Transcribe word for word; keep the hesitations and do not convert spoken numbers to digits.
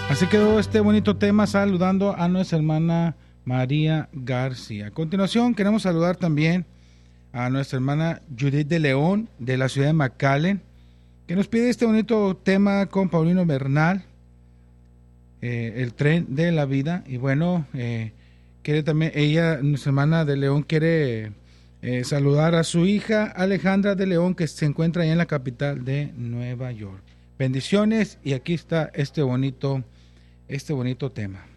Así quedó este bonito tema, saludando a nuestra hermana María García. A continuación queremos saludar también a nuestra hermana Judith de León, de la ciudad de McAllen, que nos pide este bonito tema con Paulino Bernal, eh, el tren de la vida. Y bueno, eh, quiere también, ella, nuestra hermana de León, quiere eh, saludar a su hija Alejandra de León, que se encuentra allá en la capital de Nueva York. Bendiciones, y aquí está este bonito, este bonito tema.